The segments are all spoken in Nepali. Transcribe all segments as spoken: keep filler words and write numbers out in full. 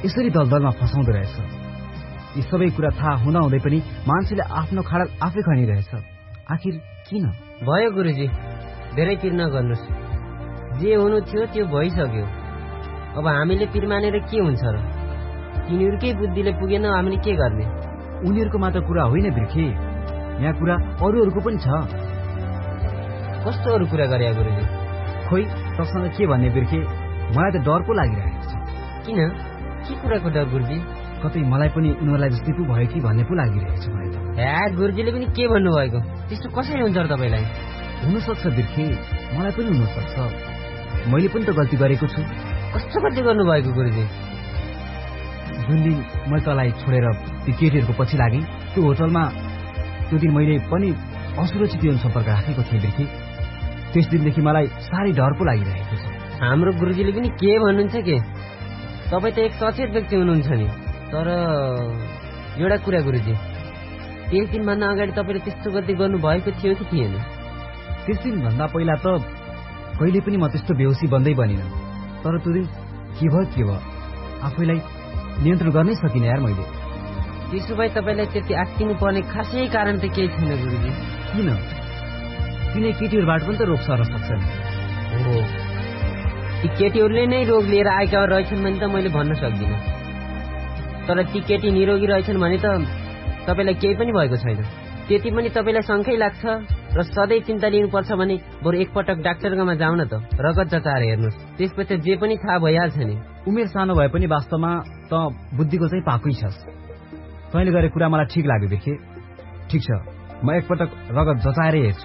यसरी दलदलमा फसाउँदो रहेछ। यी सबै कुरा थाहा हुँदाहुँदै पनि मान्छेले आफ्नो खाडल आफै खनिरहेछ। आखिर किन? भयो गुरुजी, धेरै पिर नगर्नुहोस्। जे हुनु थियो त्यो भइसक्यो। अब हामीले पिर मानेर के हुन्छ र? तिनीहरूकै बुद्धिले पुगेन, हामीले के गर्ने? उनीहरूको मात्र कुरा होइन बिर्खे, यहाँ कुरा अरूहरूको पनि छ। कस्तो अरू कुरा गरे गुरुजी? खोइ तसँग के भन्ने बिर्खे, मलाई त डर पो लागिरहेको छ। किन? के कुराको डर गुरुजी? कतै मलाई पनि उनीहरूलाई जस्तै पो भयो कि भन्ने पो लागिरहेको छ मलाई त। हे गुरुजीले पनि के भन्नुभएको? त्यस्तो कसरी हुन्छ र तपाईँलाई? हुनसक्छ बिर्खे, मलाई पनि हुनसक्छ। मैले पनि त गल्ती गरेको छु। कस्तो गल्ती गर्नुभएको गुरुजी? जुन दिन मैले तँलाई छोडेर ती केटीहरूको पछि लागेँ, त्यो होटलमा त्यो दिन मैले पनि असुरक्षित यौन सम्पर्क राखेको थिएँ बिर्खे। त्यस दिनदेखि मलाई साह्रै डर पो लागिरहेको छ। हाम्रो गुरुजीले पनि के भन्नुहुन्छ के? तपाईँ त एक सचेत व्यक्ति हुनुहुन्छ नि। तर एउटा कुरा गुरुजी, त्यस दिनभन्दा अगाडि तपाईँले त्यस्तो गल्ती गर्नुभएको थियो कि थिएन? त्यस दिनभन्दा पहिला त कहिले पनि म त्यस्तो बेहोसी बन्दै बनिनँ। तर त्यो दिन के भयो के भयो, आफैलाई नियन्त्रण गर्नै सकिनँ यार मैले। त्यसो भए तपाईँलाई त्यति आत्तिनु पर्ने खासै कारण त केही छैन गुरुजी। किन? तिनै केटीहरूबाट पनि त रोग सर्न सक्छन्। हो, ती केटीहरूले नै रोग लिएर आएका रहेछन् भने त मैले भन्न सक्दिनँ। तर ती केटी निरोगी रहेछन् भने त तपाईँलाई केही पनि भएको छैन। त्यति पनि तपाईँलाई शङ्कै लाग्छ र सधैँ चिन्ता लिनुपर्छ भने बरु एकपटक डाक्टरकोमा जाउँ न त, रगत जचाएर हेर्नुहोस्। त्यसपछि जे पनि थाहा भइहाल्छ नि। उमेर सानो भए पनि वास्तवमा त बुद्धिको चाहिँ पाकै छस्। तैँले गरेको कुरा मलाई ठिक लाग्यो बिर्खे। ठिक छ, म एकपटक रगत जचाएरै हेर्छु।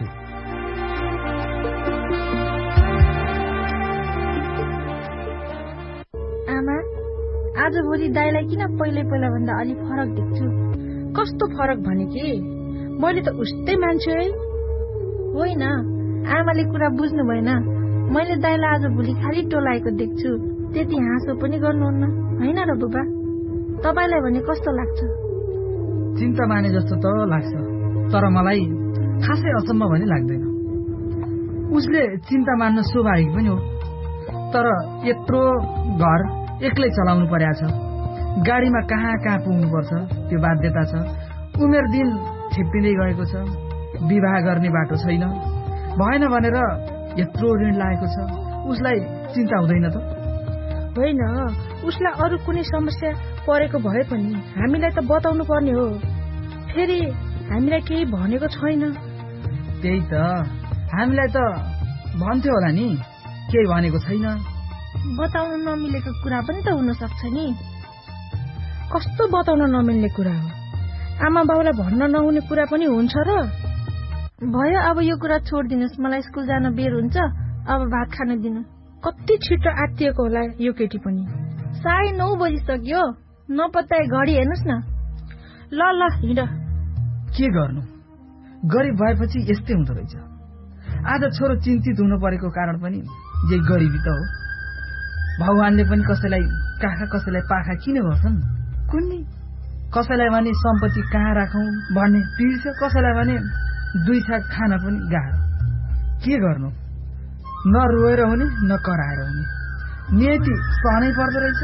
आमा, आजभोलि दाइलाई किन पहिल्यै पहिला भन्दा अलि फरक देख्छु? कस्तो फरक भने कि मैले त उस्तै मान्छु है। होइन, आमाले कुरा बुझ्नु भएन। मैले दाइलाई आजभोलि खालि टोलाएको देख्छु, त्यति हाँसो पनि गर्नुहुन्न होइन र बुबा? तपाईँलाई भने कस्तो लाग्छ? चिन्ता माने जस्तो त लाग्छ, तर मलाई खासै असम्म पनि लाग्दैन। उसले चिन्ता मान्न स्वाभाविक पनि हो, तर यत्रो घर एक्लै चलाउनु पर्या छ। गाडीमा कहाँ कहाँ पुग्नुपर्छ त्यो बाध्यता छ। उमेर दिन छिप्पिँदै गएको छ, विवाह गर्ने बाटो छैन। भएन भनेर यत्रो ऋण लागेको छ। उसलाई चिन्ता हुँदैन त? होइन, उसलाई अरू कुनै समस्या परेको भए पनि हामीलाई त बताउनु पर्ने हो। फेरि हामीलाई केही भनेको छैन। त्यही त, हामीलाई त भन्थ्यो होला नि, केही भनेको छैन। बताउन नमिलेको कुरा पनि त हुन सक्छ नि। कस्तो बताउन नमिल्ने कुरा हो? आमा बाउलाई भन्न नहुने कुरा पनि हुन्छ र? भयो, अब यो कुरा छोडिदिनुहोस्। मलाई स्कुल जान बेर हुन्छ, अब भात खान दिनु। कति छिटो आत्तिएको होला यो केटी पनि। साढे नौ बजिसक्यो, नपत्ताए घडी हेर्नुहोस् न। ल ल हिँड। के गर्नु, गरिब भएपछि यस्तै हुँदो रहेछ। आज छोरो चिन्तित हुनु परेको कारण पनि यही गरिबी त हो। भगवानले पनि कसैलाई काखा कसैलाई पाखा किन गर्छन् कुन्नी? कसैलाई भने सम्पत्ति कहाँ राखौं भन्ने पिर छ, कसैलाई भने दुई छाक खान पनि गाह्रो। के गर्नु, न रोएर हुने न कराएर हुने, नियति सहनै पर्दो रहेछ।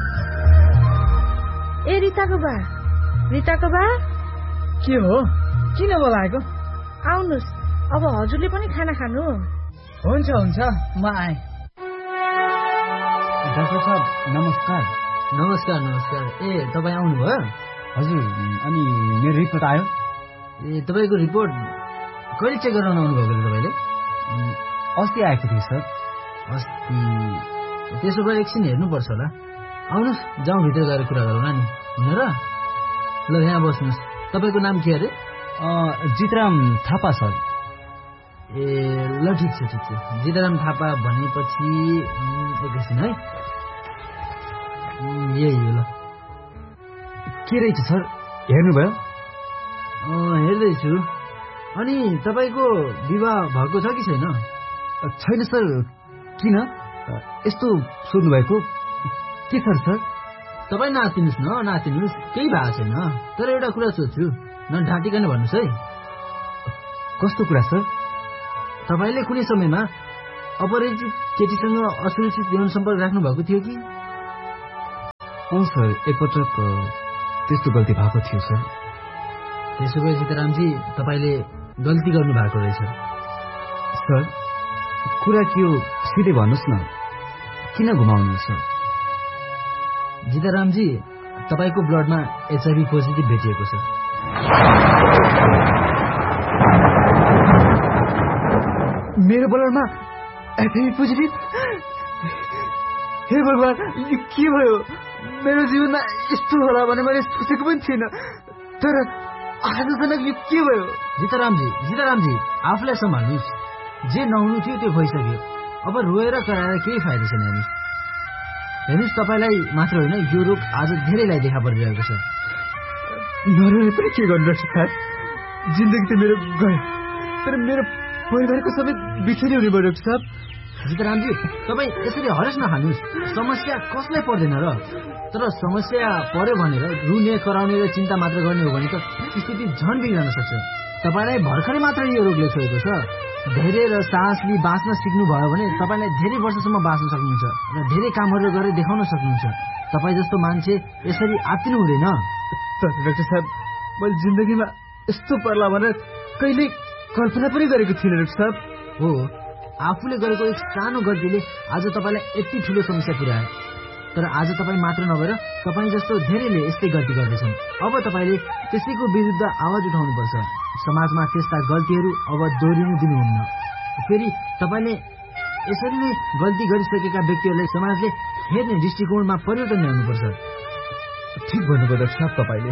ए रिताको बा, रिताको बा, के हो? किन बोलाएको? आउनुहोस्, अब हजुरले पनि खाना खानु। हुन्छ हुन्छ, म आएँ। डाक्टर साहब नमस्कार। नमस्कार नमस्कार। ए तपाईँ आउनुभयो? हजुर, अनि मेरो रिपोर्ट आयो? ए तपाईँको रिपोर्ट कहिले चेक गराउन आउनुभएको तपाईँले? अस्ति आएको थियो सर। अस्ति? त्यसो भए एकछिन हेर्नुपर्छ होला। आउनुहोस्, जाउँ भित्र गएर कुरा गरौँ नि, हुन र? ल यहाँ बस्नुहोस्। तपाईँको नाम के अरे? जितराम थापा सर। ए ल ठिक छ ठिक छ। जितराम थापा भनेपछि एकछिन है, यही हो। ल के रहेछ सर, हेर्नुभयो? हेर्दैछु। अनि तपाईँको विवाह भएको छ कि छैन? छैन सर। किन यस्तो सोध्नुभएको? के सर? सर तपाईँ नाचिनुहोस् न, नाचिनुहोस्, केही भएको छैन। तर एउटा कुरा सोध्छु, न ढाँटिकन भन्नुहोस् है। कस्तो कुरा सर? तपाईँले कुनै समयमा अपरिचित केटीसँग असुरक्षित यौन सम्पर्क राख्नु भएको थियो कि? अँ सर, एकपटक त्यस्तो गल्ती भएको थियो सर। त्यसो भए सीतारामजी तपाईँले गल्ती गर्नु भएको रहेछ। सर, कुरा के हो सिधै भन्नुहोस् न, किन घुमाउनुहुन्छ? सीतारामजी तपाईँको ब्लडमा एचआइभी पोजिटिभ भेटिएको छ। मेरो ब्लडमा एचआइभी पोजिटिभ? हे भगवान, यो के भयो? मेरो जीवनमा यस्तो होला भने मैले सोचेको पनि थिएन, तर आज अचानक यो के भयो? सीतारामजी सीतारामजी आफूलाई सम्हाल्नुहोस्। जे नहुनु थियो त्यो भइसक्यो, अब रोएर कराएर केही फाइदा छैन। हेर्नुहोस् हेर्नुहोस् तपाईँलाई मात्र होइन, यो रोग आज धेरैलाई देखा परिरहेको छ। नरोएर पनि के गर्नु रहेछ सर? जिन्दगी त मेरो गयो, तर मेरो परिवारको सबै बिछोडी हुने भयो साहब। सीतारामजी तपाईँ यसरी हरेस नखानुहोस्। समस्या कसलाई पर्दैन र? तर समस्या पर्यो भनेर रुने कराउने र चिन्ता मात्र गर्ने हो भने त स्थिति झन् बिग्रन सक्छ। तपाईँलाई भर्खरै मात्र यो रोगले छोएको छ। धैर्य र साहस लिई बाँच्न सिक्नुभयो भने तपाईँलाई धेरै वर्षसम्म बाँच्न सक्नुहुन्छ र धेरै कामहरू गरेर देखाउन सक्नुहुन्छ। तपाईँ जस्तो मान्छे यसरी आत्तिनु हुँदैन। डाक्टर साहब, मैले जिन्दगीमा यस्तो पर्ला भनेर कहिल्यै कल्पना पनि गरेको थिइनँ डाक्टर साहब। हो, आफूले गरेको एक सानो गल्तीले आज तपाईँलाई यति ठुलो समस्या पुर्यायो। तर आज तपाईँ मात्र नभएर तपाईँ जस्तो धेरैले यस्तै गल्ती गर्दैछन्। अब तपाईँले त्यसैको विरुद्ध आवाज उठाउनुपर्छ। समाजमा त्यस्ता गल्तीहरू अब दोहोरिनु दिनुहुन्न। फेरि तपाईँले यसरी नै गल्ती गरिसकेका व्यक्तिहरूलाई समाजले हेर्ने दृष्टिकोणमा परिवर्तन ल्याउनुपर्छ। ठिक भन्नुभयो डाक्टर साहब तपाईँले।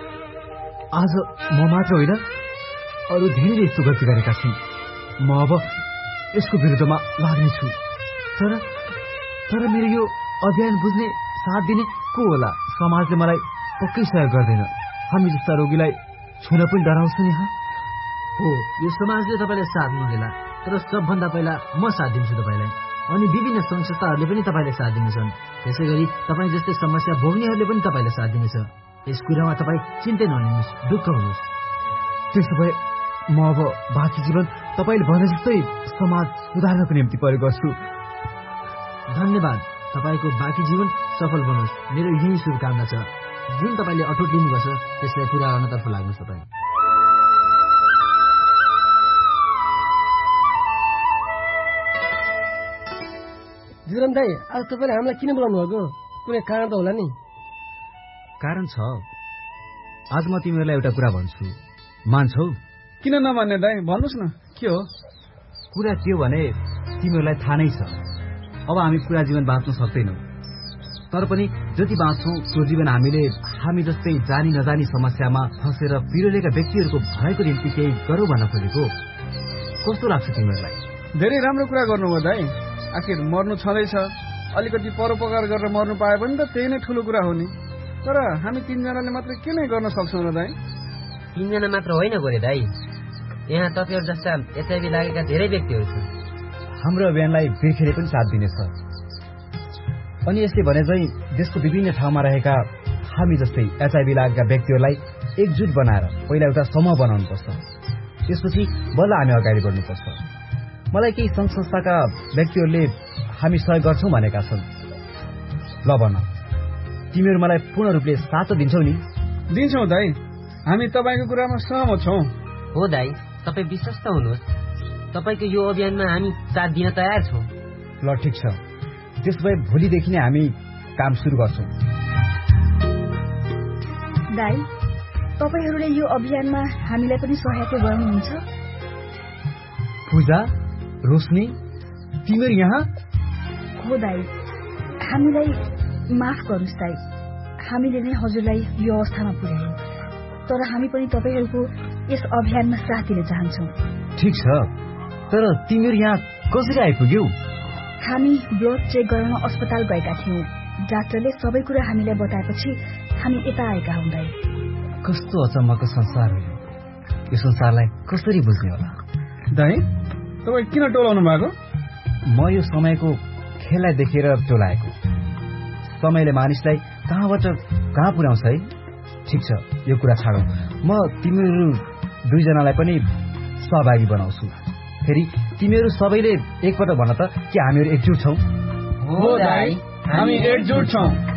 आज म मात्र होइन, अरू धेरैले यस्तो गल्ती गरेका छन्। म अब यसको विरुद्धमा लाग्नेछु। तर तर मेरो यो अभियान बुझ्ने, साथ दिने को होला? समाजले मलाई पक्कै सहयोग गर्दैन। हामी जस्ता रोगीलाई छुन पनि डराउँछन् यहाँ। हो, यो समाजले तपाईँलाई साथ नदेला, तर सबभन्दा पहिला म साथ दिन्छु तपाईँलाई। अनि विभिन्न सङ्घ संस्थाहरूले पनि तपाईँलाई साथ दिनेछन्। त्यसै गरी तपाईँ जस्तै समस्या भोग्नेहरूले पनि तपाईँलाई साथ दिनेछ। यस कुरामा तपाईँ चिन्तै नलिनुहोस्, दुःख हुनुहोस्। त्यसो भए म अब बाँकी जीवन तपाईँले भने जस्तै समाज सुधार्नको निम्ति प्रयोग गर्छु। धन्यवाद। तपाईँको बाँकी जीवन सफल बनोस्, मेरो यही शुभकामना छ। जुन तपाईँले अटुट लिनुभएको छ त्यसलाई पुरा गर्नतर्फ लाग्नुहोस्। तपाईँ जीवराम दाई, आज तपाईँले हामीलाई किन बोलाउनु भएको? कुनै कारण त होला नि? कारण छ। आज म तिमीहरूलाई एउटा कुरा भन्छु, मान्छौ? किन नमान्ने दाई, भन्नुहोस् न, के हो? कुरा के हो भने तिमीहरूलाई थाहा नै छ, अब हामी पुरा जीवन बाँच्न सक्दैनौँ। तर पनि जति बाँच्छौँ त्यो जीवन हामीले हामी जस्तै जानी नजानी समस्यामा फँसेर पिरोलेका व्यक्तिहरूको भलाइको निम्ति केही गरौँ भन्न खोजेको। कस्तो लाग्छ तिमीहरूलाई? धेरै राम्रो कुरा गर्नुभयो दाई। आखिर मर्नु छँदैछ, अलिकति परोपकार गरेर मर्नु पायो भने त त्यही नै ठुलो कुरा हो नि। तर हामी तीनजनाले मात्रै के नै गर्न सक्छौँ र दाई? तीनजना मात्र होइन गोरे दाई, यहाँ तपाईँहरू जस्ता एचआइभी लागेका धेरै व्यक्तिहरू छन्। हाम्रो अभियानलाई बिर्खेले पनि साथ दिनेछ। अनि यसले भने चाहिँ देशको विभिन्न ठाउँमा रहेका हामी जस्तै एचआइभी लागेका व्यक्तिहरूलाई एकजुट बनाएर पहिला एउटा समूह बनाउनुपर्छ। त्यसपछि बल्ल हामी अगाडि बढ्नुपर्छ। मलाई केही सङ्घ संस्थाका व्यक्तिहरूले हामी सहयोग गर्छौँ भनेका छन्। ल भन, तिमीहरू मलाई पूर्ण रूपले साथ दिन्छौ नि? दिन्छौँ दाई, हामी तपाईँको कुरामा सहमत छौँ। हो दाई, तपाईँ विश्वस्त हुनुहोस्, तपाईँको यो अभियानमा हामी साथ दिन तयार छौँ। ल ठिक छ, त्यसो भए भोलिदेखि नै हामी काम सुरु गर्छौँ। दाई, तपाईँहरूले यो अभियानमा हामीलाई पनि सहायता गर्नुहुन्छ? पूजा, रोशनी, तिमीहरू यहाँ? हो दाई, हामीलाई माफ गर्नुहोस् दाई, हामीले नै हजुरलाई यो अवस्थामा पुर्यायौँ। तर हामी पनि तपाईँहरूको यस अभियानमा साथ दिन चाहन्छौँ। ठिक छ, तर तिमीहरू यहाँ कसरी आइपुग्यौ? हामी ब्लड चेक गर्न अस्पताल गएका थियौँ। डाक्टरले सबै कुरा हामीलाई बताएपछि हामी यता आएका हौँ दाई। कस्तो अचम्मको संसार हो यो, संसारलाई कसरी बुझ्ने होला? दाई, तपाईँ किन टोलाउनु भएको? म यो समयको खेललाई देखेर टोलाएको। समयले मानिसलाई कहाँबाट कहाँ पुर्याउँछ है। ठिक छ, यो कुरा छाडौँ। म तिमीहरू दुईजनालाई पनि सहभागी बनाउँछु। फेरि तिमीहरू सबैले एकपल्ट भन त के हामीहरू एकजुट छौँ? हो दाई, हामी एकजुट छौँ।